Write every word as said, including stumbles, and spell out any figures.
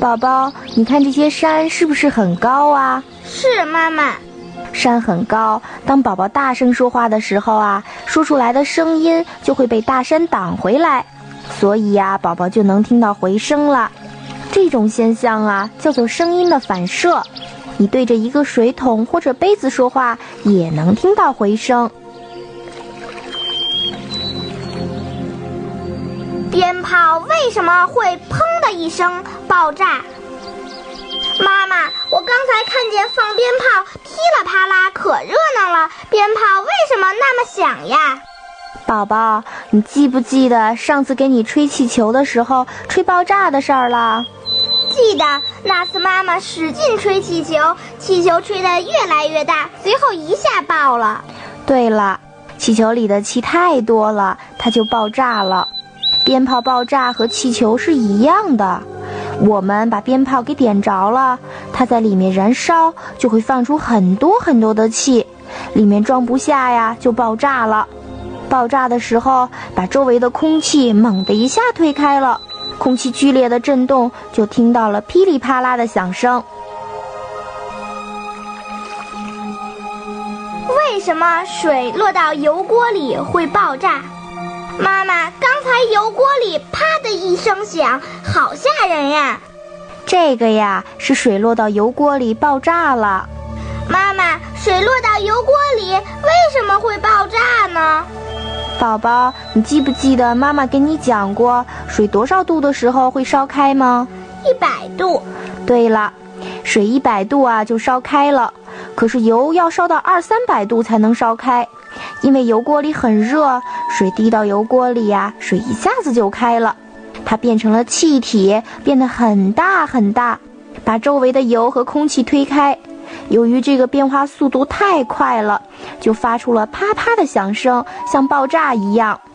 宝宝，你看这些山是不是很高啊？ 是，妈妈。 山很高，当宝宝大声说话的时候啊，说出来的声音就会被大山挡回来，所以呀、啊，宝宝就能听到回声了。这种现象啊，叫做声音的反射。你对着一个水桶或者杯子说话，也能听到回声。 鞭炮为什么会砰的一声爆炸？妈妈，我刚才看见放鞭炮噼里啪啦，可热闹了。鞭炮为什么那么响呀？ 宝宝，你记不记得上次给你吹气球的时候吹爆炸的事儿了？ 记得，那次妈妈使劲吹气球，气球吹得越来越大，随后一下爆了。 对了，气球里的气太多了，它就爆炸了。鞭炮爆炸和气球是一样的，我们把鞭炮给点着了，它在里面燃烧，就会放出很多很多的气，里面装不下呀，就爆炸了。爆炸的时候，把周围的空气猛地一下推开了，空气剧烈的震动，就听到了噼里啪啦的响声。 为什么水落到油锅里会爆炸？妈妈，刚才油锅里啪的一声响，好吓人呀！ 这个呀，是水落到油锅里爆炸了。 妈妈，水落到油锅里为什么会爆炸呢？ 宝宝，你记不记得妈妈跟你讲过，水多少度的时候会烧开吗？ 一百度。 对了，水一百度啊就烧开了，可是油要烧到二三百度才能烧开。因为油锅里很热，水滴到油锅里呀、啊，水一下子就开了，它变成了气体，变得很大很大，把周围的油和空气推开。由于这个变化速度太快了，就发出了啪啪的响声，像爆炸一样。